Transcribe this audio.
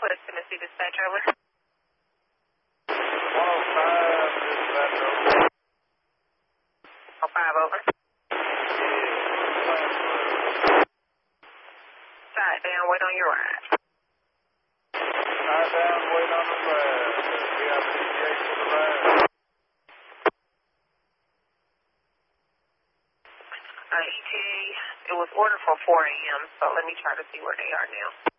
West Tennessee Dispatch, over. 105 dispatch, over. 05, over. Side down, wait on your ride. Side down, wait on the ride. We have an ETA for the ride. ETA, it was ordered for 4 a.m., so let me try to see where they are now.